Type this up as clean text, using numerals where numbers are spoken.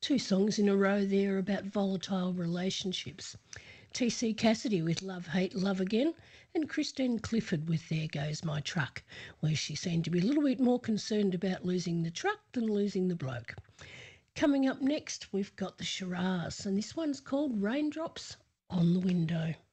Two songs in a row there about volatile relationships. TC Cassidy with Love, Hate, Love Again, and Christine Clifford with There Goes My Truck, where she seemed to be a little bit more concerned about losing the truck than losing the bloke. Coming up next, we've got the Shiraz, and this one's called Raindrops on the Window.